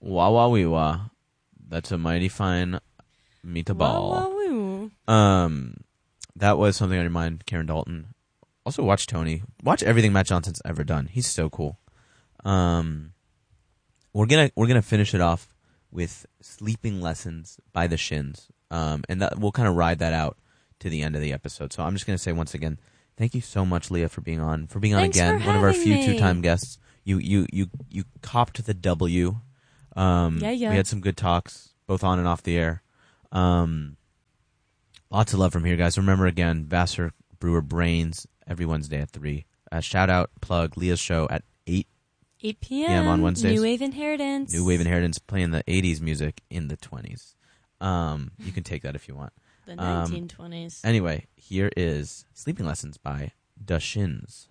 Wah wah wee wah. That's a mighty fine meatball. Wah, wah, woo. That was something on your mind, Karen Dalton. Also, watch Tony. Watch everything Matt Johnson's ever done. He's so cool. We're gonna finish it off with Sleeping Lessons by the Shins, and that we'll kind of ride that out to the end of the episode. So I'm just gonna say once again, thank you so much, Leah, for being on. Thanks Again, for one of our having few me. two-time guests. You copped the W. Yeah. We had some good talks, both on and off the air. Lots of love from here, guys. Remember again, Vassar Brewer Brains every Wednesday at 3. Shout out, plug Leah's show at 8 p.m. on Wednesdays. New Wave Inheritance. New Wave Inheritance, playing the 80s music in the 20s. You can take that if you want. The 1920s. Anyway, here is Sleeping Lessons by The Shins.